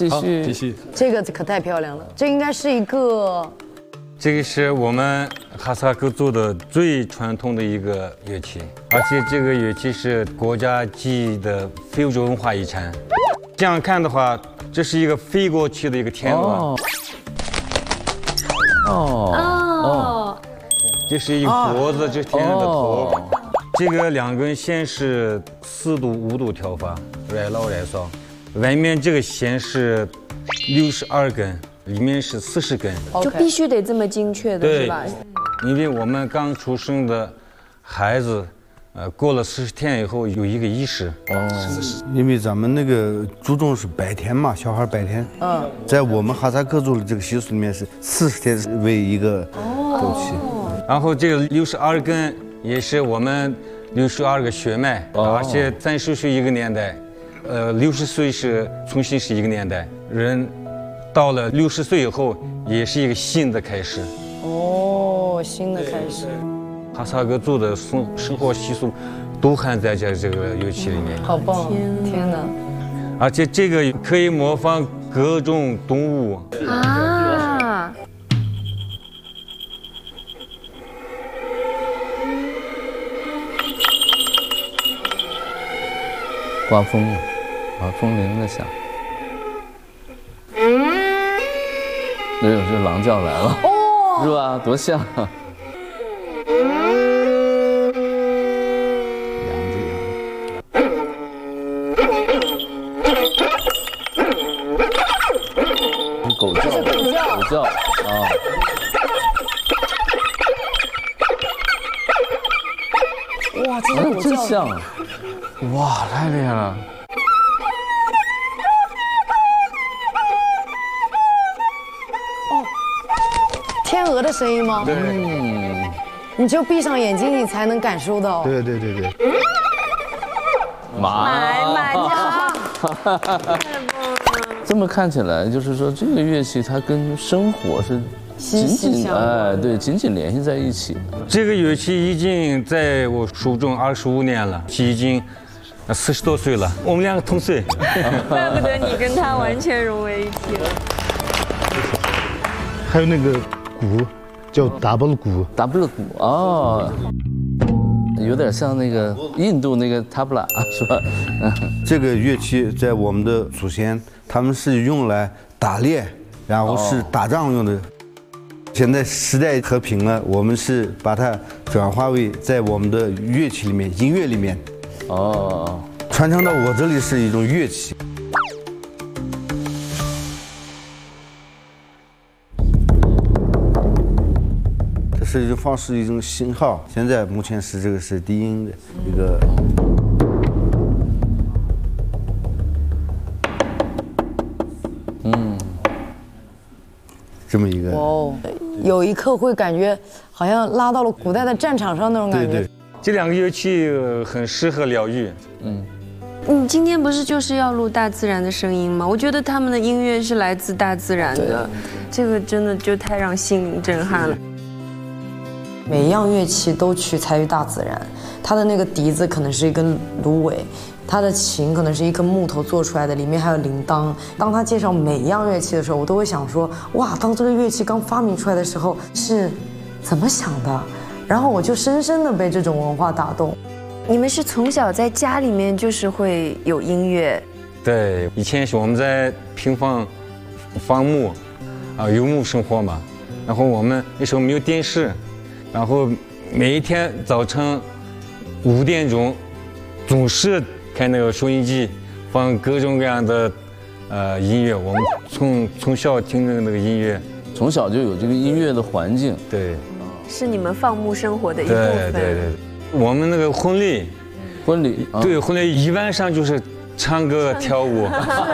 继续， 继续。 这个可太漂亮了，这应该是一个。 这个是我们哈萨克族的最传统的一个乐器，而且这个乐器是国家级的非物质文化遗产。这样看的话，这是一个飞过去的一个天鹅。这是一个脖子，这是天鹅的头。这个2根线是4度、5度调法，来老来少。外面这个线是62根。里面是40根， 就必须得这么精确的是吧？ 因为我们刚出生的孩子，过了40天以后有一个仪式。 因为咱们那个注重是白天嘛，小孩白天。在我们哈萨克族的这个习俗里面是40天为一个周期。 然后这个62根也是我们62个血脉，而且30岁一个年代，60岁是重新是一个年代人。到了60岁以后，也是一个新的开始。 新的开始。 哈萨克族的生活习俗都含在这个乐器里面。 好棒！天哪！ 而且这个可以模仿各种动物啊。 刮风了，风铃在响。哎呦，这狼叫来了，是吧？多像！狗叫啊！ 哇，这个狗叫真像！哇，太厉害了！ 天鹅的声音吗？ 对， 你就闭上眼睛，你才能感受到。 对。 买家。 这么看起来，就是说这个乐器它跟生活是紧紧联系在一起。 这个乐器已经在我手中25年了，已经40多岁了，我们2个同岁。 怪不得你跟他完全融为一体了。 还有那个鼓叫达布勒鼓， 有点像那个印度那个塔布拉是吧？ 这个乐器在我们的祖先，他们是用来打猎，然后是打仗用的。现在时代和平了，我们是把它转化为在我们的乐器里面、音乐里面，传承到我这里是一种乐器。是一种放是一种信号，现在目前是这个是低音的一个。这么一个。 有一刻会感觉好像拉到了古代的战场上那种感觉。 对。 这2个乐器很适合疗愈。 你今天不是就是要录大自然的声音吗？我觉得他们的音乐是来自大自然的，这个真的就太让心灵震撼了。 每一样乐器都取材于大自然，它的那个笛子可能是一根芦苇，它的琴可能是一根木头做出来的，里面还有铃铛。当他介绍每一样乐器的时候，我都会想说，哇，当这个乐器刚发明出来的时候是怎么想的？然后我就深深的被这种文化打动。 你们是从小在家里面就是会有音乐？ 对，以前是我们在平房木游牧生活嘛，然后我们那时候没有电视。然后每一天早晨5点钟，总是开那个收音机，放各种各样的音乐。我们从小听着那个音乐， 从小就有这个音乐的环境。 对， 是你们放牧生活的一部分。 对。我们那个婚礼， 对， 婚礼一晚上就是唱歌跳舞。